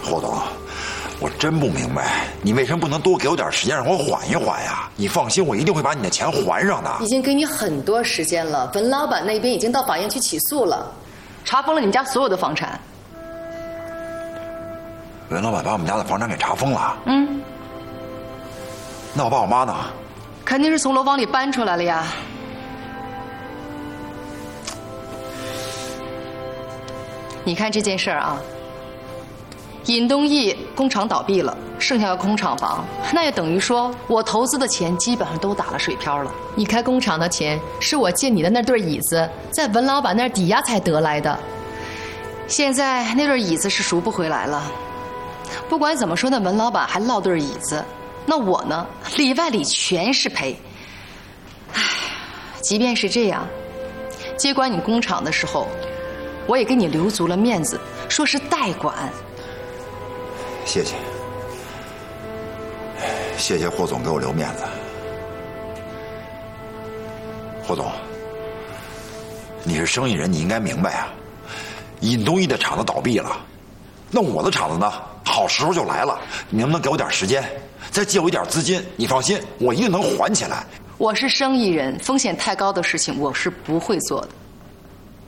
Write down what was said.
霍总，我真不明白，你为什么不能多给我点时间让我缓一缓呀？你放心，我一定会把你的钱还上的。 已经给你很多时间了，文老板那边已经到法院去起诉了，查封了你们家所有的房产。 文老板把我们家的房产给查封了。 嗯。 那我爸我妈呢？ 肯定是从楼房里搬出来了呀。你看这件事儿啊，尹东义工厂倒闭了，剩下个空厂房，那也等于说我投资的钱基本上都打了水漂了。你开工厂的钱是我借你的那对椅子，在文老板那儿抵押才得来的，现在那对椅子是赎不回来了。不管怎么说，那文老板还落对椅子，那我呢，里外里全是赔。唉，即便是这样，接管你工厂的时候，我也给你留足了面子，说是代管。 谢谢，谢谢霍总给我留面子。霍总，你是生意人，你应该明白啊。尹东义的厂子倒闭了，那我的厂子呢？好时候就来了，你能不能给我点时间，再借我一点资金？你放心，我一定能还起来。 我是生意人，风险太高的事情我是不会做的。